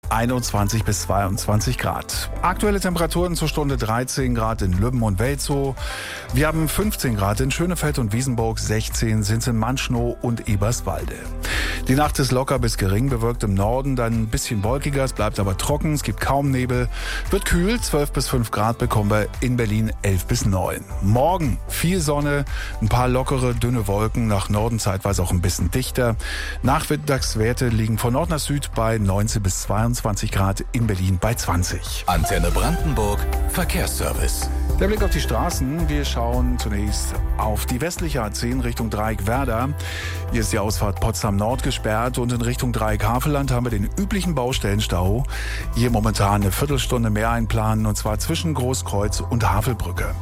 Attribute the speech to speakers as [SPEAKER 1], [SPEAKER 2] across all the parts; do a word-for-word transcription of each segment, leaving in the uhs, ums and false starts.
[SPEAKER 1] einundzwanzig bis zweiundzwanzig Grad. Aktuelle Temperaturen zur Stunde dreizehn Grad in Lübben und Welzow. Wir haben fünfzehn Grad in Schönefeld und Wiesenburg, sechzehn sind es in Manschnow und Eberswalde. Die Nacht ist locker bis gering bewölkt im Norden, dann ein bisschen wolkiger, es bleibt aber trocken, es gibt kaum Nebel. Wird kühl, zwölf bis fünf Grad bekommen wir in Berlin elf bis neun. Morgen viel Sonne, ein paar lockere, dünne Wolken, nach Norden zeitweise auch ein bisschen dichter. Nachmittagswerte liegen von Nord nach Süd bei neunzehn bis zweiundzwanzig Grad, in Berlin bei zwanzig.
[SPEAKER 2] Antenne Brandenburg, Verkehrsservice.
[SPEAKER 1] Der Blick auf die Straßen. Wir schauen zunächst auf die westliche A zehn Richtung Dreieck Werder. Hier ist die Ausfahrt Potsdam Nord gesperrt und in Richtung Dreieck Havelland haben wir den üblichen Baustellenstau. Hier momentan eine Viertelstunde mehr einplanen und zwar zwischen Großkreuz und Havelbrücke.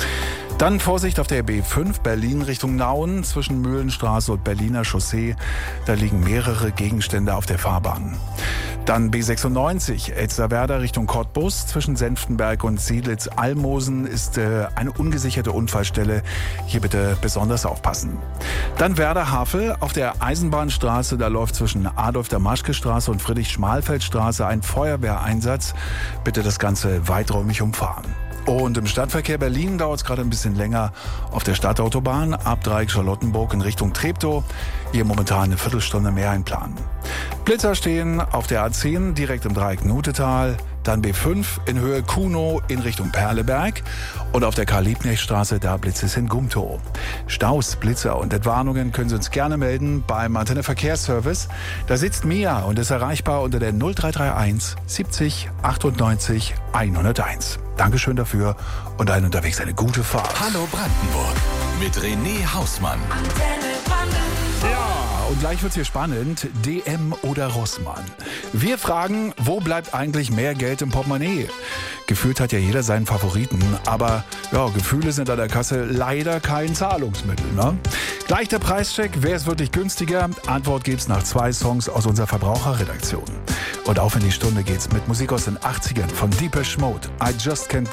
[SPEAKER 1] Dann Vorsicht auf der B fünf Berlin Richtung Nauen zwischen Mühlenstraße und Berliner Chaussee. Da liegen mehrere Gegenstände auf der Fahrbahn. Dann B sechsundneunzig Elsterwerda Richtung Cottbus zwischen Senftenberg und Siedlitz-Almosen ist äh, eine ungesicherte Unfallstelle. Hier bitte besonders aufpassen. Dann Werder-Havel auf der Eisenbahnstraße. Da läuft zwischen Adolf-Damaschke-Straße und Friedrich-Schmalfeld-Straße ein Feuerwehreinsatz. Bitte das Ganze weiträumig umfahren. Und im Stadtverkehr Berlin dauert es gerade ein bisschen länger auf der Stadtautobahn ab Dreieck Charlottenburg in Richtung Treptow. Hier momentan eine Viertelstunde mehr einplanen. Blitzer stehen auf der A zehn direkt im Dreieck Nutetal, dann B fünf in Höhe Kuhnow in Richtung Perleberg und auf der Karl-Liebknecht-Straße, da blitzt es in Gumtow. Staus, Blitzer und Entwarnungen können Sie uns gerne melden beim Antenne Verkehrsservice. Da sitzt Mia und ist erreichbar unter der null drei drei eins siebzig achtundneunzig hunderteins. Dankeschön dafür und allen unterwegs eine gute Fahrt.
[SPEAKER 2] Hallo Brandenburg mit René Hausmann.
[SPEAKER 3] Antenne Brandenburg.
[SPEAKER 1] Ja, und gleich wird's hier spannend. D M oder Rossmann? Wir fragen, wo bleibt eigentlich mehr Geld im Portemonnaie? Gefühlt hat ja jeder seinen Favoriten, aber ja, Gefühle sind an der Kasse leider kein Zahlungsmittel, ne? Gleich der Preischeck, wer ist wirklich günstiger? Antwort gibt's nach zwei Songs aus unserer Verbraucherredaktion. Und auf in die Stunde geht's mit Musik aus den achtzigern von Depeche Mode. I Just Can't